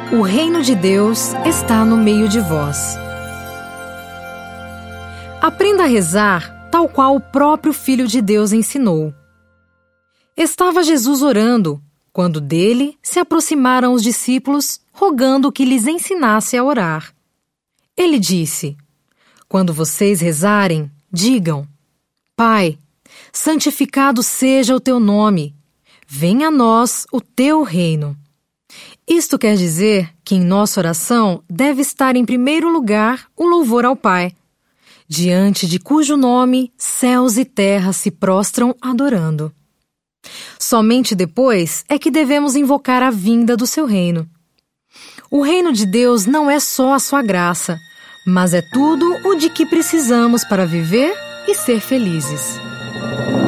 O reino de Deus está no meio de vós. Aprenda a rezar tal qual o próprio Filho de Deus ensinou. Estava Jesus orando, quando dele se aproximaram os discípulos, rogando que lhes ensinasse a orar. Ele disse: quando vocês rezarem, digam: Pai, santificado seja o teu nome, venha a nós o teu reino. Isto quer dizer que em nossa oração deve estar em primeiro lugar o louvor ao Pai, diante de cujo nome céus e terra se prostram adorando. Somente depois é que devemos invocar a vinda do seu reino. O reino de Deus não é só a sua graça, mas é tudo o de que precisamos para viver e ser felizes.